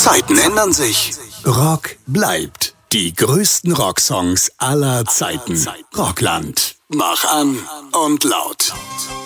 Zeiten ändern sich. Rock bleibt. Die größten Rocksongs aller Zeiten. Rockland. Mach an und laut.